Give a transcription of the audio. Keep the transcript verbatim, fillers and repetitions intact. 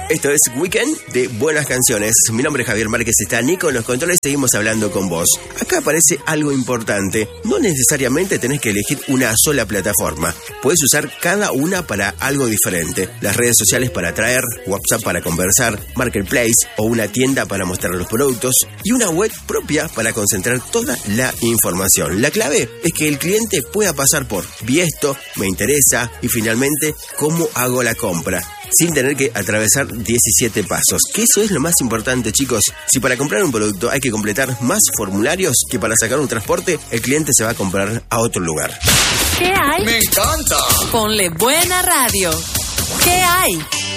Esto es Weekend de Buenas Canciones. Mi nombre es Javier Márquez, está Nico en los controles, seguimos hablando con vos. Acá aparece algo importante. No necesariamente tenés que elegir una sola plataforma. Puedes usar cada una para algo diferente. Las redes sociales para atraer, WhatsApp para conversar, Marketplace o una tienda para mostrar los productos y una web propia para concentrar toda la información. La clave es que el cliente pueda pasar por vi esto, me interesa y finalmente cómo hago la compra, sin tener que atravesar diecisiete pasos. Que eso es lo más importante, chicos. Si para comprar un producto hay que completar más formularios que para sacar un transporte, el cliente se va a comprar a otro lugar. ¿Qué hay? ¡Me encanta! Ponle buena radio. ¿Qué hay?